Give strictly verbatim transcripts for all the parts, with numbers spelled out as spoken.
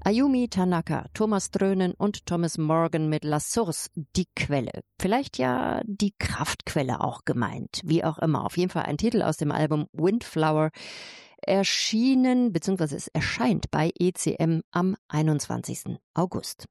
Ayumi Tanaka, Thomas Drönen und Thomas Morgan mit La Source, die Quelle. Vielleicht ja die Kraftquelle auch gemeint. Wie auch immer. Auf jeden Fall ein Titel aus dem Album Windflower. Erschienen, beziehungsweise es erscheint bei E C M am einundzwanzigsten August.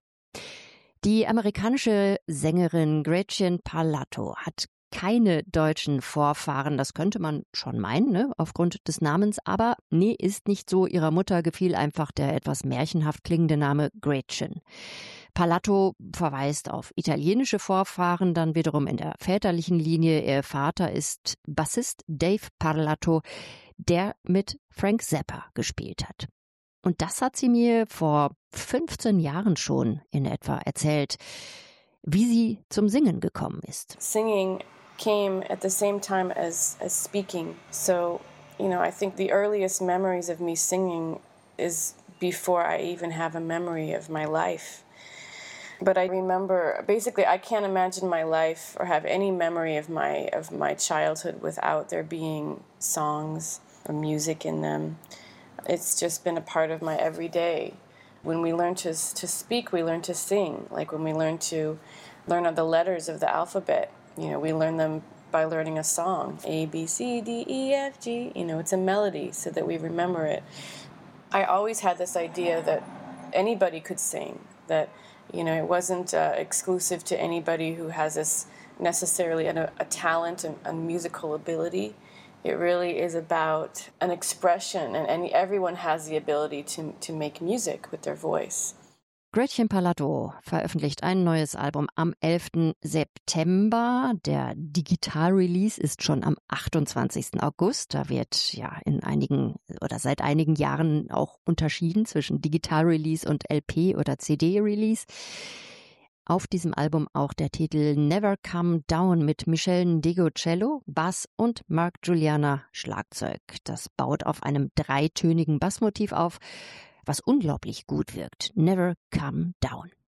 Die amerikanische Sängerin Gretchen Parlato hat keine deutschen Vorfahren, das könnte man schon meinen, ne, aufgrund des Namens, aber nee, ist nicht so. Ihrer Mutter gefiel einfach der etwas märchenhaft klingende Name Gretchen. Parlato verweist auf italienische Vorfahren, dann wiederum in der väterlichen Linie. Ihr Vater ist Bassist Dave Parlato, der mit Frank Zappa gespielt hat. Und das hat sie mir vor fünfzehn Jahren schon in etwa erzählt, wie sie zum Singen gekommen ist. Singing came at the same time as, as speaking. So, you know, I think the earliest memories of me singing is before I even have a memory of my life. But I remember, basically, I can't imagine my life or have any memory of my of my childhood without there being songs or music in them. It's just been a part of my everyday. When we learn to to speak, we learn to sing. Like when we learn to learn the letters of the alphabet, you know, we learn them by learning a song. A, B, C, D, E, F, G. You know, it's a melody so that we remember it. I always had this idea that anybody could sing, that, you know, it wasn't uh, exclusive to anybody who has this necessarily a, a talent and a musical ability. It really is about an expression, and, and everyone has the ability to, to make music with their voice. Gretchen Parlato veröffentlicht ein neues Album am elften September. Der Digital-Release ist schon am achtundzwanzigsten August. Da wird ja in einigen oder seit einigen Jahren auch unterschieden zwischen Digital-Release und L P- oder C D-Release. Auf diesem Album auch der Titel Never Come Down mit Michelle Ndego Cello, Bass und Mark Juliana Schlagzeug. Das baut auf einem dreitönigen Bassmotiv auf, was unglaublich gut wirkt. Never Come Down.